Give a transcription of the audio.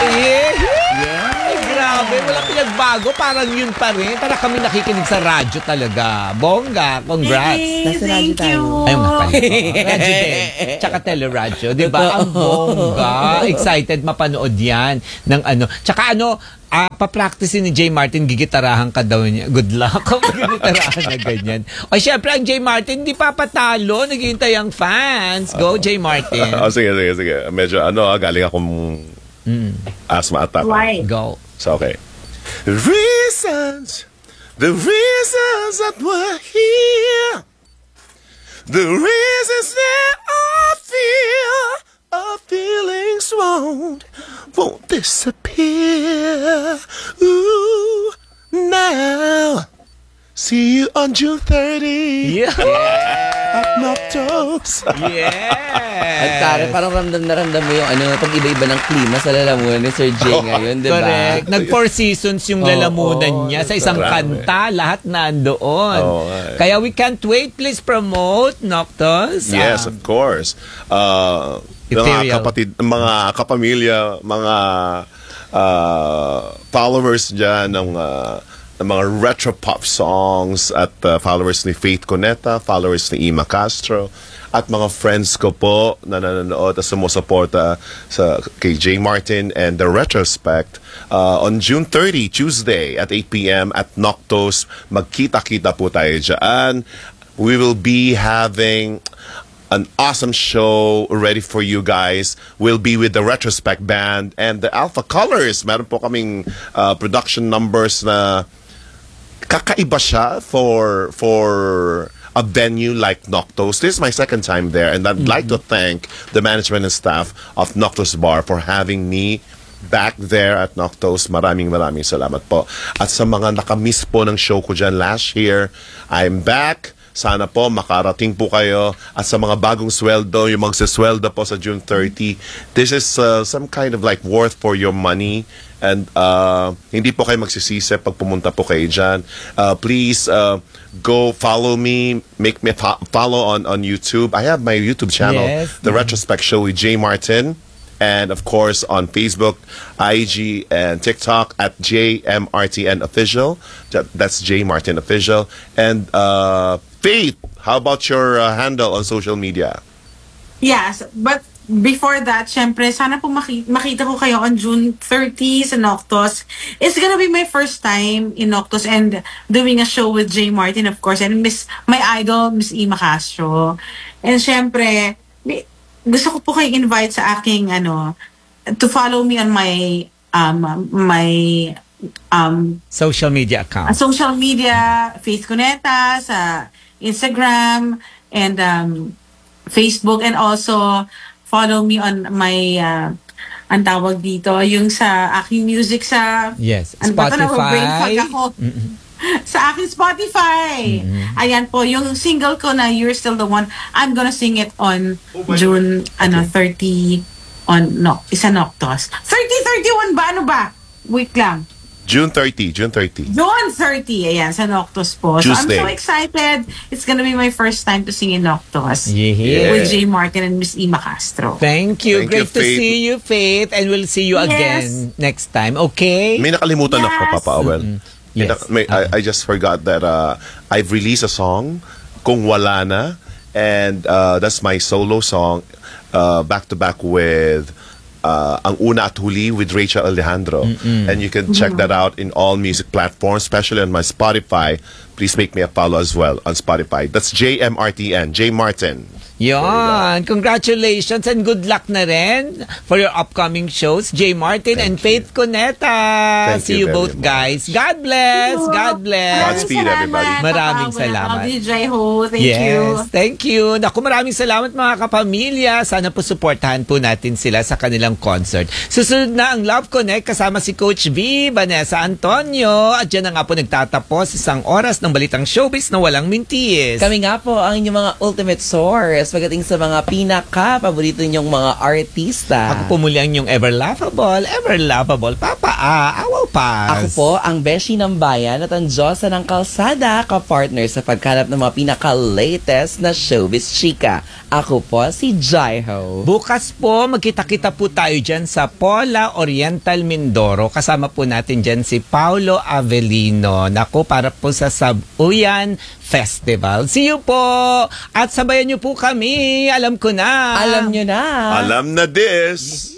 Ay, grabe. Walang pinagbago. Parang yun pa rin. Para kami nakikinig sa radyo talaga. Bongga. Congrats. Hey, thank you. Ayun nga pala. Radyo din. Tsaka teleradyo. Diba? Ang bongga. Excited mapanood yan. Ng ano. Tsaka ano, pa-practice ni J. Martin, gigitarahan ka daw niya. Good luck kung gigitarahan na ganyan. O syempre, ang J. Martin, hindi papatalo. Naghihintay ang fans. Go, J. Martin. Sige. Medyo, galing akong asthma attack. Why? Go. So, okay. The reasons that we're here, the reasons that I feel, our feelings won't disappear. Ooh, now, see you on June 30. Yeah. At Noctos. Yes. At Karen, parang ramdam na ramdam mo yung pag iba-iba ng klima sa lalamunan ni Sir J ngayon, di ba? Correct. Nag-4 seasons yung lalamunan niya sa isang kanta. Lahat nandoon. Kaya we can't wait. Please promote Noctos. Yes, of course. Mga kapatid, mga kapamilya, mga followers dyan ng mga retro pop songs at followers ni Faith Cuneta, followers ni Ima Castro, at mga friends ko po na nanonood at sumusuporta kay J. Martin and the Retrospect. On June 30, Tuesday at 8 p.m. at Noctos, magkita-kita po tayo dyan. We will be having an awesome show ready for you guys. We'll be with the Retrospect Band and the Alpha Colors. Meron po kaming production numbers na kakaiba siya for a venue like Noctos. This is my second time there, and I'd like to thank the management and staff of Noctos Bar for having me back there at Noctos. Maraming salamat po. At sa mga nakamiss po ng show ko dyan last year, I'm back. Sana po makarating po kayo. At sa mga bagong sweldo, yung magsisweldo po sa June 30, this is some kind of like worth for your money. And hindi po kayo magsisisi pag pumunta po kayo dyan. Please go follow me. Make me follow on YouTube. I have my YouTube channel, The Retrospect Show with J. Martin. And of course on Facebook, IG, and TikTok at JMRTN Official. That's J. Martin Official. And Faith, how about your handle on social media? Yes, but before that, syempre, sana po makita ko kayo on June 30 sa Noctos. It's gonna be my first time in Noctos and doing a show with J. Martin, of course, and my idol, Miss Ima Castro. And syempre, gusto ko po kayo invite sa aking, to follow me on my, social media account. Social media, Faith Cuneta, sa Instagram, and Facebook, and also follow me on my ang tawag dito yung sa aking music sa Spotify. Sa aking Spotify. Ayan po yung single ko na You're Still the One. I'm gonna sing it on June 30 on isa Noctos. 30-31 ba? Ano ba? Wait lang. June 30. June 30, ayan, sa Noctos po. Tuesday. So I'm so excited. It's gonna be my first time to sing in Noctos. Yeah. With J. Martin and Miss Ima Castro. Thank you. Great to see you, Faith. And we'll see you again next time. Okay? May nakalimutan ako, Papa Awel. Yes. I just forgot that I've released a song, Kung Wala Na. And that's my solo song, back-to-back with Ang Una at Huli with Rachel Alejandro. And you can check that out in all music platforms, especially on my Spotify. Please make me a follow as well on Spotify. That's JMRTN, J. Martin. Yan. Congratulations and good luck na rin for your upcoming shows, J. Martin and Faith Cuneta. See you both, guys. God bless. God bless. Godspeed, everybody. Maraming salamat. Thank you. Thank you. Naku, maraming salamat mga kapamilya. Sana po supportahan po natin sila sa kanilang concert. Susunod na ang Love Connect kasama si Coach V, Vanessa Antonio. At yan na nga po nagtatapos isang oras ng balitang showbiz na walang mintis. Kami nga po ang inyong mga ultimate source pagdating sa mga pinaka-paborito ninyong mga artista. Ako po muli ang inyong ever laughable, Papa Awaw Pass. Ako po, ang beshi ng bayan at ang Diyosa ng kalsada, ka-partner sa pagkalap ng mga pinaka-latest na showbiz chika. Ako po, si Jaiho. Bukas po, magkita-kita po tayo dyan sa Pola Oriental Mindoro. Kasama po natin dyan si Paulo Avellino. Naku, para po sa Sabuyan Festival. See you po! At sabayan niyo po kami. Alam ko na. Alam nyo na. Alam na this.